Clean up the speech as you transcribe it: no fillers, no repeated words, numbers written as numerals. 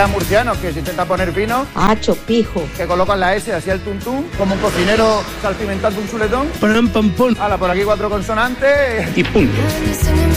a murcianos que se intenta poner vino. Hacho, pijo. Que colocan la S así al tuntún, como un cocinero salpimentando un chuletón. Pam, pam, pum. Hala, por aquí 4 consonantes. Y punto.